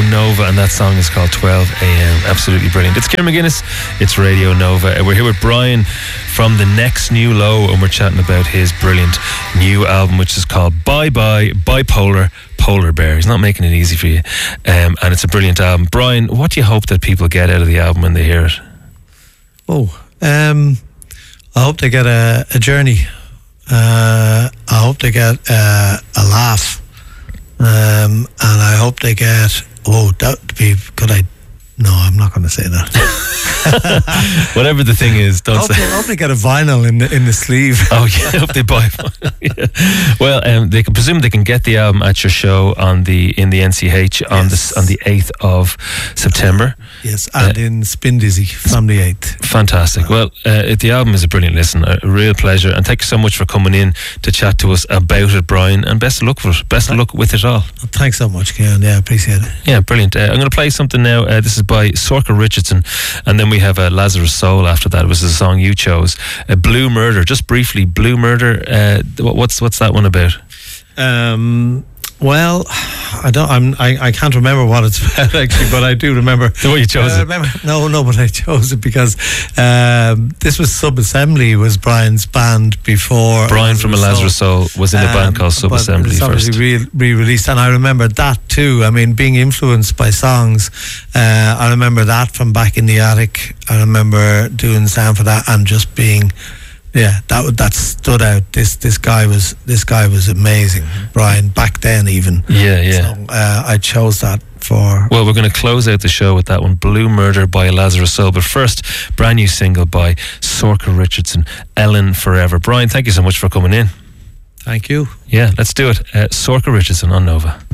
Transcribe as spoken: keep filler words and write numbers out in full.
Nova, and that song is called twelve a.m. Absolutely brilliant. It's Kieran McGuinness, it's Radio Nova. We're here with Brian from The Next New Low, and we're chatting about his brilliant new album, which is called Bye Bye Bipolar Polar Bear. He's not making it easy for you, um, and it's a brilliant album. Brian, what do you hope that people get out of the album when they hear it? Oh, um, I hope they get a, a journey. Uh, I hope they get uh, a laugh. Um, and I hope they get, oh, that would be, could I, no, I'm not going to say that. Whatever the thing is, don't I hope say. They, I hope they get a vinyl in the, in the sleeve. Oh, yeah, I hope they buy one. Yeah. Well, um, they can presume they can get the album at your show on the in the N C H on Yes. the on the eighth of September. Yes, and uh, in Spin Dizzy from the eighth. Fantastic. Well, uh, it, the album is a brilliant listen, a real pleasure, and thank you so much for coming in to chat to us about it, Brian, and best of luck for it. Best of luck with it all. Thanks so much, Kieran. Yeah, I appreciate it. Yeah, brilliant. Uh, I'm going to play something now. Uh, this is by Sorka Richardson, and then we have uh, Lazarus Soul after that. It was the song you chose. Uh, Blue Murder. Just briefly, Blue Murder. Uh, what's what's that one about? Um. Well, I don't. I'm. I, I can't remember what it's about actually, but I do remember the way you chose uh, it. Remember, no, no, but I chose it because um, this was Sub Assembly. Was Brian's band before? Brian from A Lazarus Soul was in a band um, called Sub Assembly first. Re- re-released, and I remember that too. I mean, being influenced by songs, uh, I remember that from back in the attic. I remember doing sound for that and just being. Yeah, that that stood out. This this guy was this guy was amazing, Brian. Back then, even. Yeah, yeah. So, uh, I chose that for. Well, we're going to close out the show with that one, Blue Murder by Lazarus Soul. But first, brand new single by Sorka Richardson, Ellen Forever. Brian, thank you so much for coming in. Thank you. Yeah, let's do it. Uh, Sorka Richardson on Nova.